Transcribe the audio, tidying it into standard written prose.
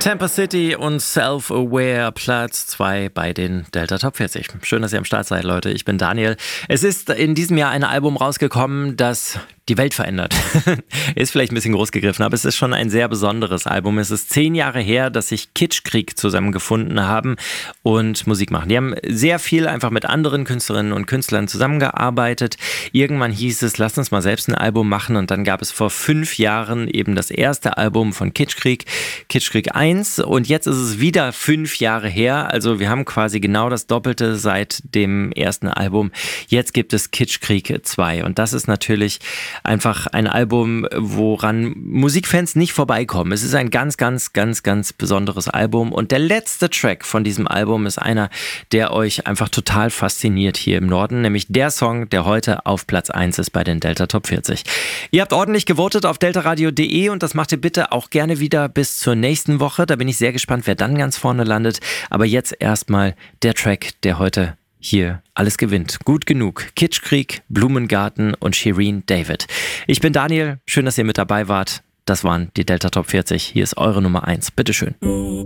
Tampa City und Self-Aware, Platz 2 bei den Delta Top 40. Schön, dass ihr am Start seid, Leute. Ich bin Daniel. Es ist in diesem Jahr ein Album rausgekommen, das die Welt verändert. Ist vielleicht ein bisschen groß gegriffen, aber es ist schon ein sehr besonderes Album. Es ist 10 Jahre her, dass sich Kitschkrieg zusammengefunden haben und Musik machen. Die haben sehr viel einfach mit anderen Künstlerinnen und Künstlern zusammengearbeitet. Irgendwann hieß es, lasst uns mal selbst ein Album machen, und dann gab es vor 5 Jahren eben das erste Album von Kitschkrieg, Kitschkrieg 1, und jetzt ist es wieder 5 Jahre her. Also wir haben quasi genau das Doppelte seit dem ersten Album. Jetzt gibt es Kitschkrieg 2, und das ist natürlich einfach ein Album, woran Musikfans nicht vorbeikommen. Es ist ein ganz, ganz, ganz, ganz besonderes Album, und der letzte Track von diesem Album ist einer, der euch einfach total fasziniert hier im Norden, nämlich der Song, der heute auf Platz 1 ist bei den Delta Top 40. Ihr habt ordentlich gewotet auf deltaradio.de, und das macht ihr bitte auch gerne wieder bis zur nächsten Woche. Da bin ich sehr gespannt, wer dann ganz vorne landet. Aber jetzt erstmal der Track, der heute hier alles gewinnt. Gut genug. Kitschkrieg, Blumengarten und Shirin David. Ich bin Daniel. Schön, dass ihr mit dabei wart. Das waren die Delta Top 40. Hier ist eure Nummer 1. Bitteschön.